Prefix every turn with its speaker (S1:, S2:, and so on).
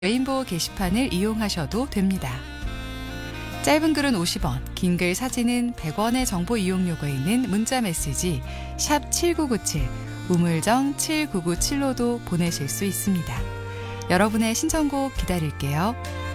S1: 레인보우 게시판을 이용하셔도 됩니다. 짧은 글은 50원, 긴 글 사진은 100원의 정보 이용료가 있는 문자 메시지 샵 7997, 우물정 7997로도 보내실 수 있습니다. 여러분의 신청곡 기다릴게요.